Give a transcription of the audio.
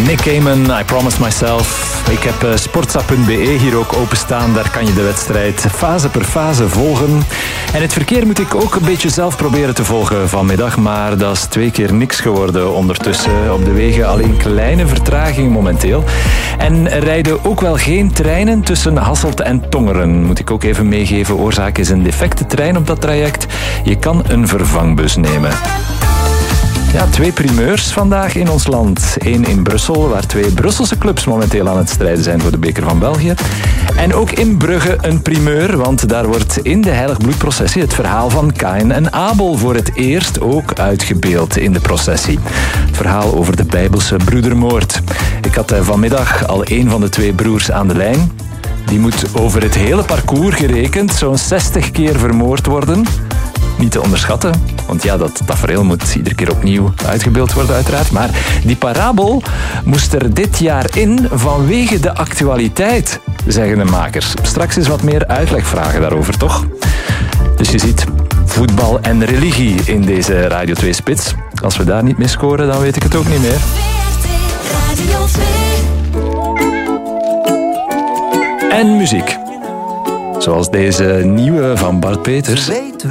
Nick Cayman, I Promised Myself. Ik heb sportsa.be hier ook openstaan. Daar kan je de wedstrijd fase per fase volgen. En het verkeer moet ik ook een beetje zelf proberen te volgen vanmiddag. Maar dat is 2 keer niks geworden ondertussen. Op de wegen alleen kleine vertraging momenteel. En er rijden ook wel geen treinen tussen Hasselt en Tongeren. Moet ik ook even meegeven. Oorzaak is een defecte trein op dat traject. Je kan een vervangbus nemen. Ja, 2 primeurs vandaag in ons land. 1 in Brussel, waar 2 Brusselse clubs momenteel aan het strijden zijn voor de beker van België. En ook in Brugge een primeur, want daar wordt in de Heilig-Bloedprocessie het verhaal van Kaïn en Abel voor het eerst ook uitgebeeld in de processie. Het verhaal over de Bijbelse broedermoord. Ik had vanmiddag al 1 van de 2 broers aan de lijn. Die moet over het hele parcours gerekend zo'n 60 keer vermoord worden. Niet te onderschatten, want ja, dat tafereel moet iedere keer opnieuw uitgebeeld worden uiteraard. Maar die parabel moest er dit jaar in vanwege de actualiteit, zeggen de makers. Straks is wat meer uitlegvragen daarover, toch? Dus je ziet voetbal en religie in deze Radio 2 Spits. Als we daar niet mee scoren, dan weet ik het ook niet meer. En muziek. Zoals deze nieuwe van Bart Peters.